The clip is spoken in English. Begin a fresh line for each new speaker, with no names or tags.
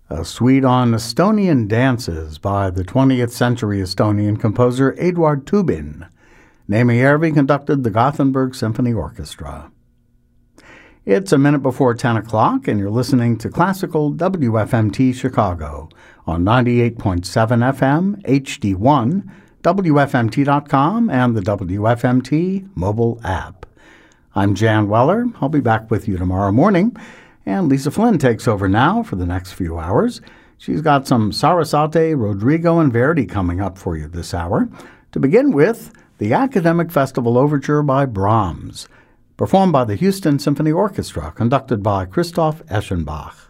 A suite on Estonian dances by the 20th century Estonian composer Eduard Tubin. Neeme Järvi conducted the Gothenburg Symphony Orchestra. It's a minute before 10 o'clock, and you're listening to Classical WFMT Chicago on 98.7 FM, HD1, WFMT.com, and the WFMT mobile app. I'm Jan Weller. I'll be back with you tomorrow morning. And Lisa Flynn takes over now for the next few hours. She's got some Sarasate, Rodrigo, and Verdi coming up for you this hour. To begin with, the Academic Festival Overture by Brahms, performed by the Houston Symphony Orchestra, conducted by Christoph Eschenbach.